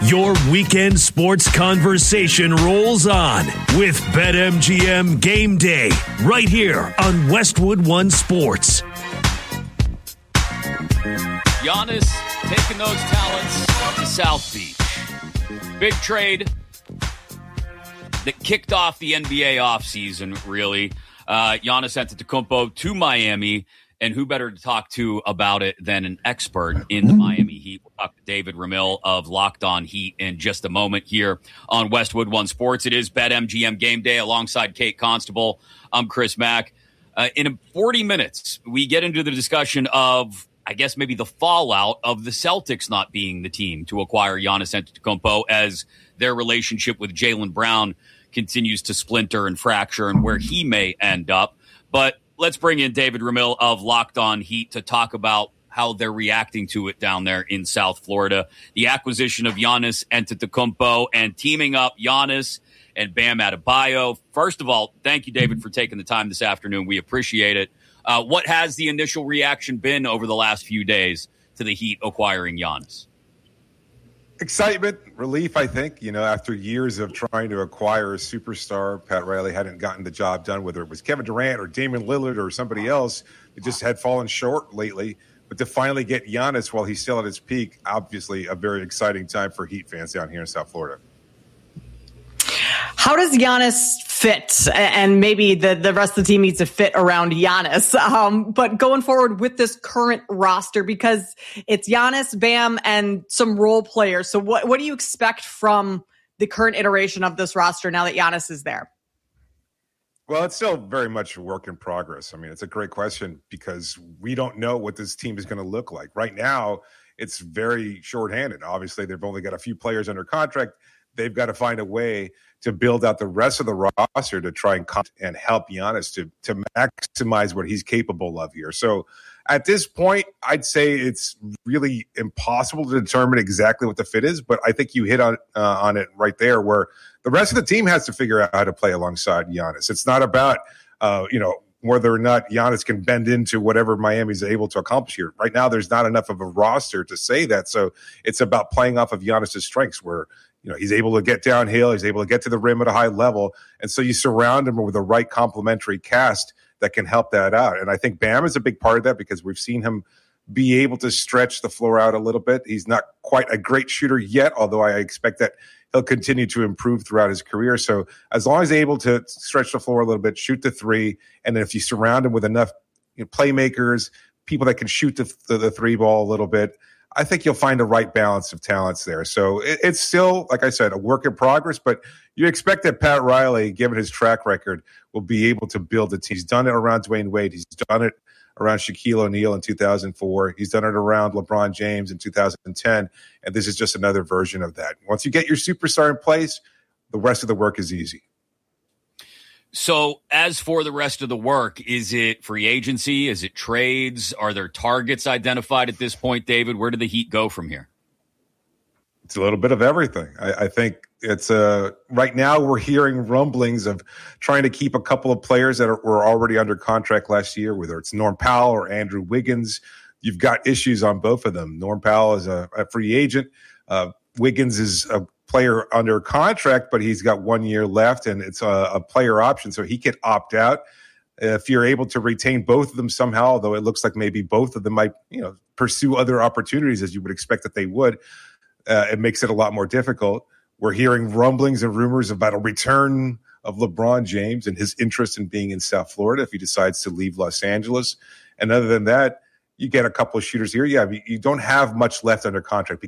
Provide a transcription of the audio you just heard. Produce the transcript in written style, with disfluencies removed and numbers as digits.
Your weekend sports conversation rolls on with BetMGM Game Day right here on Westwood One Sports. Giannis taking those talents to South Beach. Big trade that kicked off the NBA offseason, really. Giannis Antetokounmpo to Miami. And who better to talk to about it than an expert in the Miami Heat? We'll talk to David Ramil of Locked On Heat in just a moment here on Westwood One Sports. It is BetMGM Game Day alongside Kate Constable. I'm Chris Mack. In 40 minutes, we get into the discussion of, I guess, maybe the fallout of the Celtics not being the team to acquire Giannis Antetokounmpo as their relationship with Jaylen Brown continues to splinter and fracture and where he may end up. But let's bring in David Ramil of Locked On Heat to talk about how they're reacting to it down there in South Florida. The acquisition of Giannis Antetokounmpo and teaming up Giannis and Bam Adebayo. First of all, thank you, David, for taking the time this afternoon. We appreciate it. What has the initial reaction been over the last few days to the Heat acquiring Giannis? Excitement, relief, I think. You know, after years of trying to acquire a superstar, Pat Riley hadn't gotten the job done, whether it was Kevin Durant or Damian Lillard or somebody else. It just had fallen short lately. But to finally get Giannis while he's still at his peak, obviously a very exciting time for Heat fans down here in South Florida. How does Giannis fit? And maybe the rest of the team needs to fit around Giannis. But going forward with this current roster, because it's Giannis, Bam, and some role players. So what do you expect from the current iteration of this roster now that Giannis is there? Well, it's still very much a work in progress. I mean, it's a great question because we don't know what this team is going to look like. Right now, it's very shorthanded. Obviously, they've only got a few players under contract. They've got to find a way to build out the rest of the roster to try and help Giannis to maximize what he's capable of here. So at this point, I'd say it's really impossible to determine exactly what the fit is, but I think you hit on it right there where the rest of the team has to figure out how to play alongside Giannis. It's not about, whether or not Giannis can bend into whatever Miami's able to accomplish here. Right now, there's not enough of a roster to say that. So it's about playing off of Giannis' strengths where, he's able to get downhill. He's able to get to the rim at a high level. And so you surround him with the right complementary cast that can help that out. And I think Bam is a big part of that because we've seen him be able to stretch the floor out a little bit. He's not quite a great shooter yet, although I expect that he'll continue to improve throughout his career. So as long as he's able to stretch the floor a little bit, shoot the three, and then if you surround him with enough playmakers, people that can shoot the three ball a little bit, I think you'll find the right balance of talents there. So it's still, like I said, a work in progress, but you expect that Pat Riley, given his track record, will be able to build a team. He's done it around Dwayne Wade. He's done it around Shaquille O'Neal in 2004. He's done it around LeBron James in 2010, and this is just another version of that. Once you get your superstar in place, the rest of the work is easy. So as for the rest of the work, is it free agency? Is it trades? Are there targets identified at this point, David? Where do the Heat go from here? It's a little bit of everything. I think it's right now we're hearing rumblings of trying to keep a couple of players that were already under contract last year, whether it's Norm Powell or Andrew Wiggins. You've got issues on both of them. Norm Powell is a free agent. Wiggins is a player under contract, but he's got 1 year left, and it's a player option, so he could opt out. If you're able to retain both of them somehow, although it looks like maybe both of them might pursue other opportunities as you would expect that they would, it makes it a lot more difficult. We're hearing rumblings and rumors about a return of LeBron James and his interest in being in South Florida if he decides to leave Los Angeles. And other than that, you get a couple of shooters here. Yeah, you don't have much left under contract